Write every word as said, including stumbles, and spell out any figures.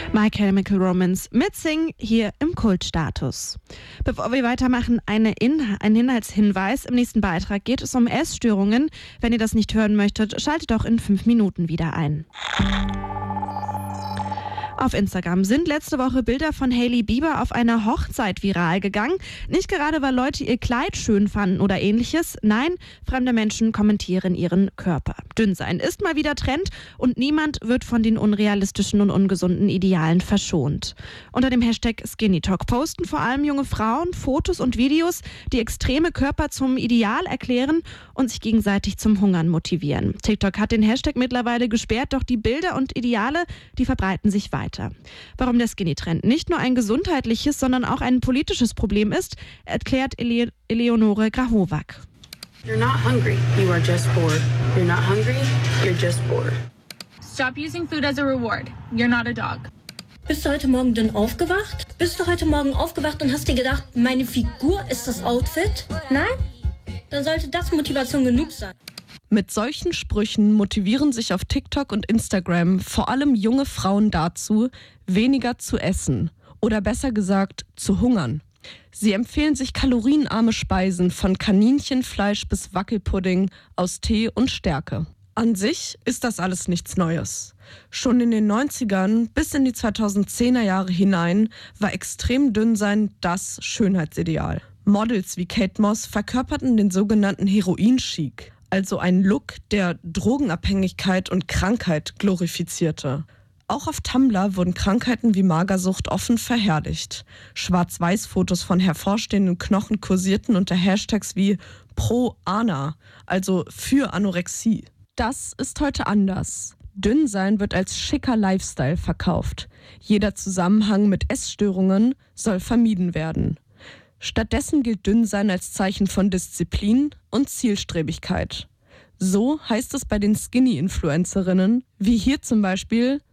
My Chemical Romance mit Sing hier im Kultstatus. Bevor wir weitermachen, eine In- ein Inhaltshinweis. Im nächsten Beitrag geht es um Essstörungen. Wenn ihr das nicht hören möchtet, schaltet doch in fünf Minuten wieder ein. Auf Instagram sind letzte Woche Bilder von Hailey Bieber auf einer Hochzeit viral gegangen. Nicht gerade, weil Leute ihr Kleid schön fanden oder ähnliches. Nein, fremde Menschen kommentieren ihren Körper. Dünn sein ist mal wieder Trend und niemand wird von den unrealistischen und ungesunden Idealen verschont. Unter dem Hashtag Skinny Talk posten vor allem junge Frauen Fotos und Videos, die extreme Körper zum Ideal erklären und sich gegenseitig zum Hungern motivieren. TikTok hat den Hashtag mittlerweile gesperrt, doch die Bilder und Ideale, die verbreiten sich weiter. Warum der Skinny-Trend nicht nur ein gesundheitliches, sondern auch ein politisches Problem ist, erklärt Ele- Eleonore Grahovac. You're not hungry, you are just bored. You're not hungry, you're just bored. Stop using food as a reward. You're not a dog. Bist du heute Morgen denn aufgewacht? Bist du heute Morgen aufgewacht und hast dir gedacht, meine Figur ist das Outfit? Nein? Dann sollte das Motivation genug sein. Mit solchen Sprüchen motivieren sich auf TikTok und Instagram vor allem junge Frauen dazu, weniger zu essen oder besser gesagt zu hungern. Sie empfehlen sich kalorienarme Speisen von Kaninchenfleisch bis Wackelpudding aus Tee und Stärke. An sich ist das alles nichts Neues. Schon in den neunzigern bis in die zweitausendzehner Jahre hinein war extrem dünn sein das Schönheitsideal. Models wie Kate Moss verkörperten den sogenannten Heroin-Chic. Also ein Look, der Drogenabhängigkeit und Krankheit glorifizierte. Auch auf Tumblr wurden Krankheiten wie Magersucht offen verherrlicht. Schwarz-Weiß-Fotos von hervorstehenden Knochen kursierten unter Hashtags wie Pro-Ana, also für Anorexie. Das ist heute anders. Dünnsein wird als schicker Lifestyle verkauft. Jeder Zusammenhang mit Essstörungen soll vermieden werden. Stattdessen gilt Dünnsein als Zeichen von Disziplin und Zielstrebigkeit. So heißt es bei den Skinny-Influencerinnen, wie hier zum Beispiel